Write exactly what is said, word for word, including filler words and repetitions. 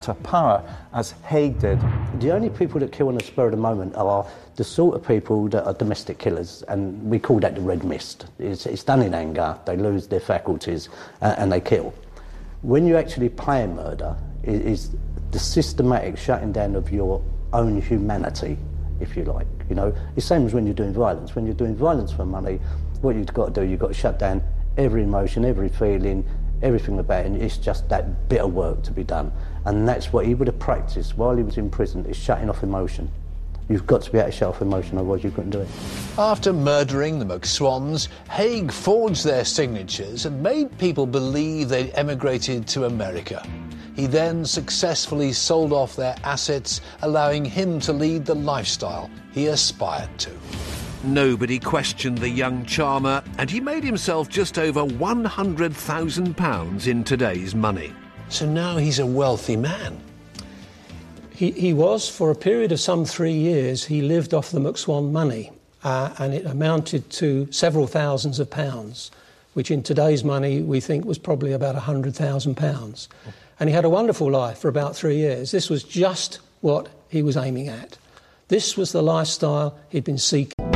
of power as Haig did. The only people that kill on the spur of the moment are the sort of people that are domestic killers, and we call that the red mist. It's, it's done in anger, they lose their faculties, uh, and they kill. When you actually plan murder, it is the systematic shutting down of your own humanity, if you like. You know, it's the same as when you're doing violence. When you're doing violence for money, what you've got to do, you've got to shut down every emotion, every feeling, everything about it, and it's just that bit of work to be done. And that's what he would have practiced while he was in prison, is shutting off emotion. You've got to be able to shut off emotion, otherwise you couldn't do it. After murdering the McSwans, Haig forged their signatures and made people believe they'd emigrated to America. He then successfully sold off their assets, allowing him to lead the lifestyle he aspired to. Nobody questioned the young charmer, and he made himself just over one hundred thousand pounds in today's money. So now he's a wealthy man. He, he was, for a period of some three years, he lived off the McSwan money, uh, and it amounted to several thousands of pounds, which in today's money we think was probably about one hundred thousand pounds. And he had a wonderful life for about three years. This was just what he was aiming at. This was the lifestyle he'd been seeking.